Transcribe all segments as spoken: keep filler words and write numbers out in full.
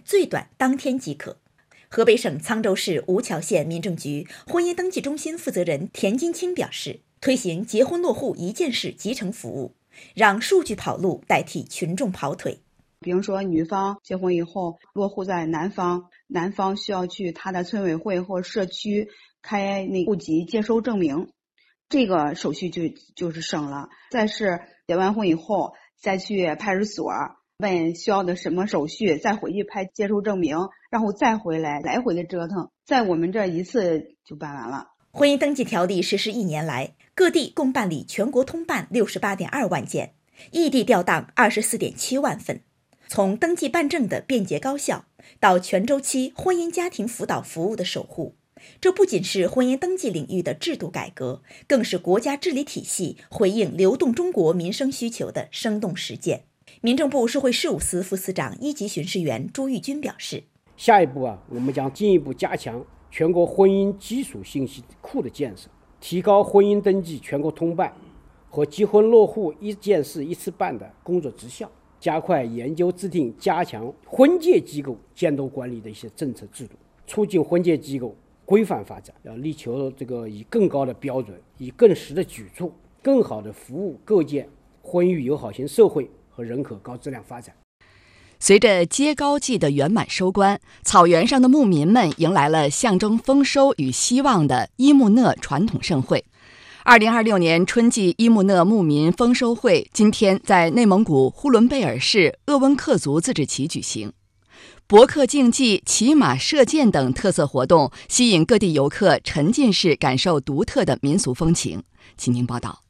最短当天即可。河北省沧州市吴桥县民政局婚姻登记中心负责人田金清表示，推行结婚落户一键式集成服务，让数据跑路代替群众跑腿。 比如说女方结婚以后落户在男方，男方需要去他的村委会或社区开那户籍接收证明，这个手续就就是省了。再是结完婚以后再去派出所问需要的什么手续，再回去拍接收证明，然后再回来，来回的折腾，在我们这一次就办完了。 婚姻登记条例实施一年来，各地共办理全国通办 六十八点二万件，异地调档 二十四点七万份。从登记办证的便捷高效，到全周期婚姻家庭辅导服务的守护，这不仅是婚姻登记领域的制度改革，更是国家治理体系回应流动中国民生需求的生动实践。民政部社会事务司副司长一级巡视员朱玉军表示， 下一步啊，我们将进一步加强全国婚姻基础信息库的建设，提高婚姻登记全国通办和结婚落户一件事一次办的工作绩效，加快研究制定加强婚介机构监督管理的一些政策制度，促进婚介机构规范发展，要力求这个以更高的标准，以更实的举措，更好的服务构建婚育友好型社会和人口高质量发展。 随着接高祭的圆满收官，草原上的牧民们迎来了象征丰收与希望的伊木讷传统盛会。二零二六年春季伊木讷牧民丰收会今天在内蒙古呼伦贝尔市鄂温克族自治旗举行。博客竞技、骑马、射箭等特色活动吸引各地游客沉浸式感受独特的民俗风情。请听报道。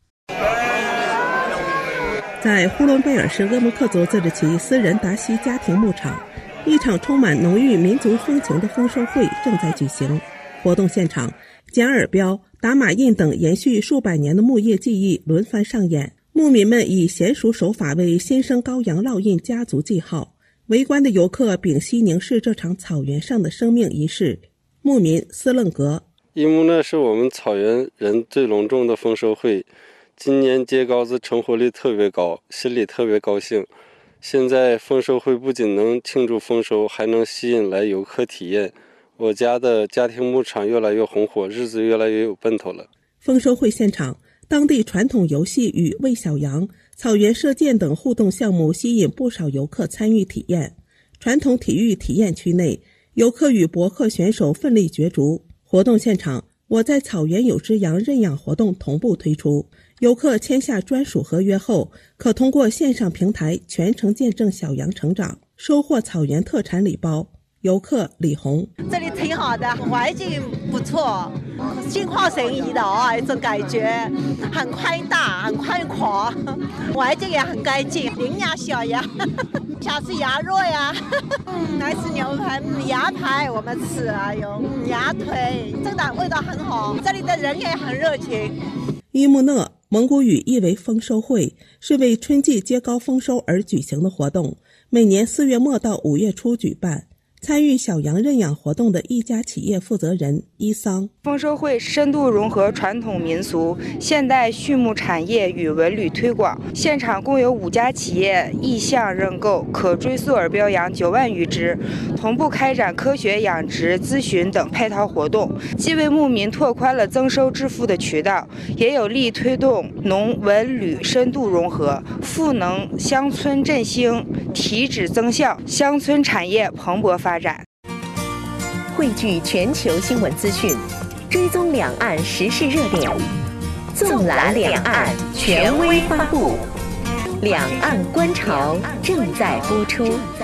在呼伦贝尔市鄂木克族自治旗私人达西家庭牧场，一场充满浓郁民族风情的丰收会正在举行。活动现场，剪耳标、打马印等延续数百年的牧业技艺轮番上演，牧民们以娴熟手法为新生羔羊烙印家族记号。围观的游客屏息凝视这场草原上的生命仪式。牧民斯楞格： 伊木讷是我们草原人最隆重的丰收会，今年秸秆子成活率特别高，心里特别高兴。现在丰收会不仅能庆祝丰收，还能吸引来游客体验。我家的家庭牧场越来越红火，日子越来越有奔头了。 丰收会现场，当地传统游戏与喂小羊、草原射箭等互动项目吸引不少游客参与体验。传统体育体验区内，游客与博客选手奋力角逐。活动现场，我在草原有只羊认养活动同步推出。游客签下专属合约后，可通过线上平台全程见证小羊成长，收获草原特产礼包。游客李红： 这里挺好的，环境不错，心旷神怡的啊，一种感觉很宽大，很宽阔，环境也很干净，领养小羊，想吃羊肉呀，嗯，来吃牛排，嗯，羊排我们吃啊，有羊腿，真的味道很好，这里的人也很热情。 伊木讷蒙古语意为丰收会，是为春季接高丰收而举行的活动，每年四月末到五月初举办。参与小羊认养活动的一家企业负责人伊桑： 丰收会深度融合传统民俗、现代畜牧产业与文旅推广。现场共有五家企业意向认购可追溯耳标羊九万余只，同步开展科学养殖、咨询等配套活动，既为牧民拓宽了增收致富的渠道，也有力推动农文旅深度融合，赋能乡村振兴，提质增效，乡村产业蓬勃发展。发展， 汇聚全球新闻资讯，追踪两岸时事热点，纵览两岸权威发布。两岸观潮正在播出。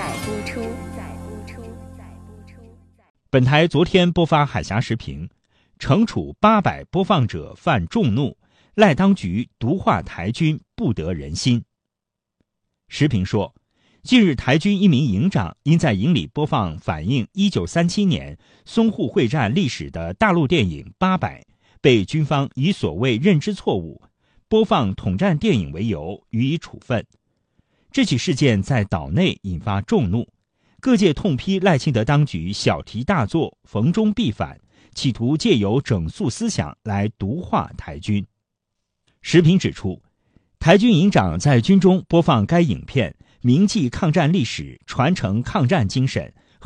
本台昨天播发海峡时评，惩处八百播放者犯众怒，赖当局毒化台军不得人心。时评说，近日台军一名营长因在营里播放反映一九三七年淞沪会战历史的大陆电影《八百》，被军方以所谓认知错误、播放统战电影为由予以处分。这起事件在岛内引发众怒，各界痛批赖清德当局小题大做、逢中必反，企图借由整肃思想来毒化台军。时评指出，台军营长在军中播放该影片，铭记抗战历史，传承抗战精神，